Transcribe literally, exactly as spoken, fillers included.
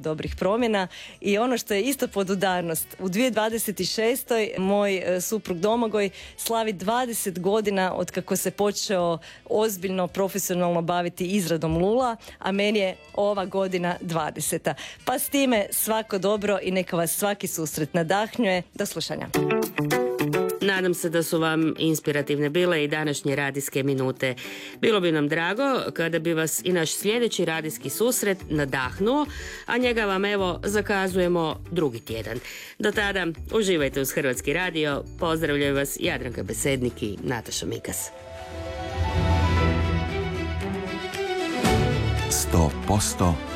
dobrih promjena i ono što je isto podudarnost, u dvije tisuće dvadeset šestoj moj e, suprug Domagoj slavi dvadeset godina od kako se počeo ozbiljno, profesionalno baviti izradom lula, a meni je ova godina dvadeseta. Pa s time svako dobro i neka vas svaki susret nadahnjuje. Do slušanja. Nadam se da su vam inspirativne bile i današnje radijske minute. Bilo bi nam drago kada bi vas i naš sljedeći radijski susret nadahnuo, a njega vam evo zakazujemo drugi tjedan. Do tada uživajte uz Hrvatski radio. Pozdravljaju vas Jadranka Besednik i Nataša Mikas. sto posto